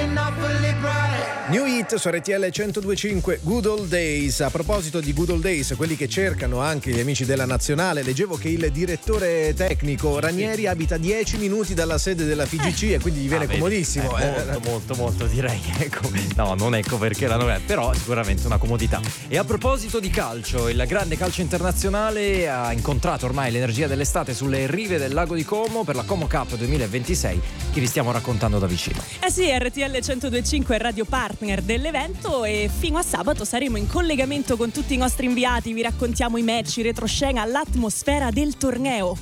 New Hit su RTL 102.5, Good Old Days. A proposito di Good Old Days, quelli che cercano anche gli amici della Nazionale, leggevo che il direttore tecnico Ranieri abita 10 minuti dalla sede della FIGC e quindi gli viene comodissimo. Molto direi. No, non ecco perché la novella, però sicuramente una comodità. E a proposito di calcio, il grande calcio internazionale ha incontrato ormai l'energia dell'estate sulle rive del lago di Como per la Como Cup 2026 che vi stiamo raccontando da vicino. Sì, RTL 102.5 è radio partner dell'evento e fino a sabato saremo in collegamento con tutti i nostri inviati, vi raccontiamo i match, retroscena, l'atmosfera del torneo.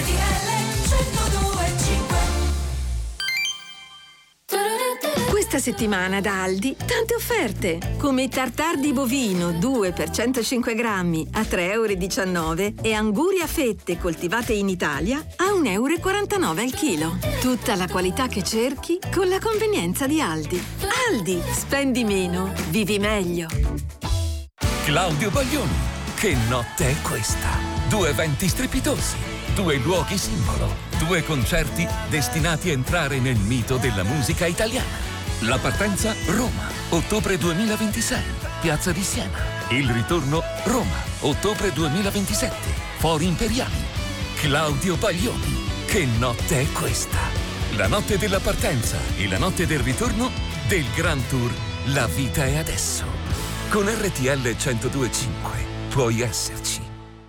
Questa settimana da Aldi tante offerte, come i tartar di bovino 2 per 105 grammi a 3,19 euro e angurie a fette coltivate in Italia a 1,49 euro al chilo. Tutta la qualità che cerchi con la convenienza di Aldi. Aldi, spendi meno, vivi meglio. Claudio Baglioni, che notte è questa? 2 eventi strepitosi, 2 luoghi simbolo, 2 concerti destinati a entrare nel mito della musica italiana. La partenza Roma, ottobre 2026, Piazza di Siena. Il ritorno Roma, ottobre 2027, Fori Imperiali. Claudio Baglioni, che notte è questa? La notte della partenza e la notte del ritorno del Grand Tour La vita è adesso. Con RTL 102.5 puoi esserci.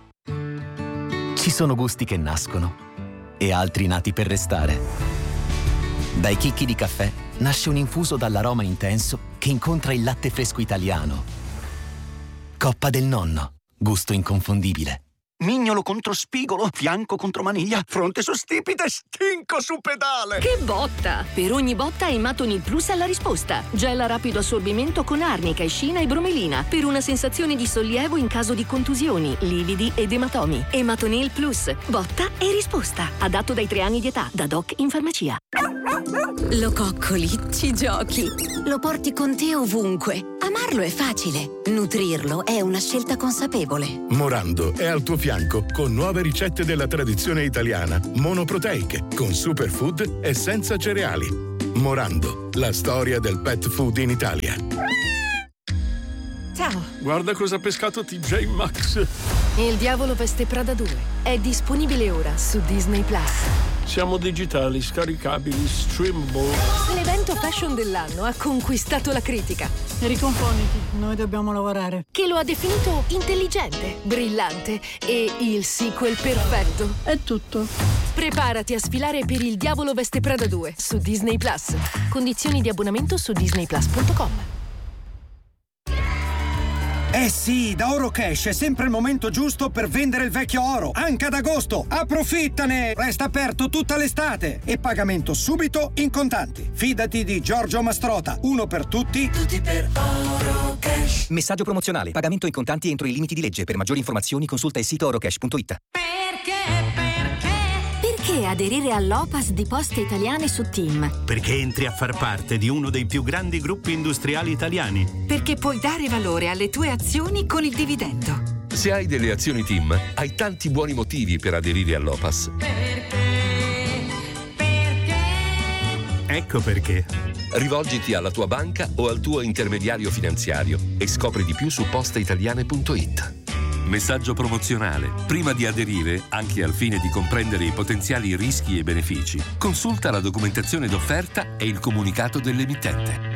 Ci sono gusti che nascono e altri nati per restare. Dai chicchi di caffè nasce un infuso dall'aroma intenso che incontra il latte fresco italiano. Coppa del Nonno, gusto inconfondibile. Mignolo contro spigolo, fianco contro maniglia, fronte su stipite, stinco su pedale. Che botta! Per ogni botta Ematonil Plus ha la risposta. Gel a rapido assorbimento con arnica, escina e bromelina per una sensazione di sollievo in caso di contusioni, lividi ed ematomi. Ematonil Plus, botta e risposta. Adatto dai 3 anni di età, da doc in farmacia. Lo coccoli, ci giochi, lo porti con te ovunque. Amarlo è facile, nutrirlo è una scelta consapevole. Morando è al tuo fianco con nuove ricette della tradizione italiana, monoproteiche, con superfood e senza cereali. Morando, la storia del pet food in Italia. Ciao. Guarda cosa ha pescato TJ Maxx. Il diavolo veste Prada 2 è disponibile ora su Disney Plus. Siamo digitali, scaricabili, streamable. L'evento fashion dell'anno ha conquistato la critica. Riconfoniti, noi dobbiamo lavorare. Che lo ha definito intelligente, brillante e il sequel perfetto. È tutto. Preparati a sfilare per Il diavolo veste Prada 2 su Disney Plus. Condizioni di abbonamento su disneyplus.com. Eh sì, da Oro Cash è sempre il momento giusto per vendere il vecchio oro, anche ad agosto. Approfittane! Resta aperto tutta l'estate e pagamento subito in contanti. Fidati di Giorgio Mastrota, uno per tutti per Oro Cash. Messaggio promozionale, pagamento in contanti entro i limiti di legge. Per maggiori informazioni consulta il sito orocash.it. Perché aderire all'OPAS di Poste Italiane su TIM? Perché entri a far parte di uno dei più grandi gruppi industriali italiani. Perché puoi dare valore alle tue azioni con il dividendo. Se hai delle azioni TIM, hai tanti buoni motivi per aderire all'OPAS. Ecco perché. Rivolgiti alla tua banca o al tuo intermediario finanziario e scopri di più su posteitaliane.it. Messaggio promozionale. Prima di aderire, anche al fine di comprendere i potenziali rischi e benefici, consulta la documentazione d'offerta e il comunicato dell'emittente.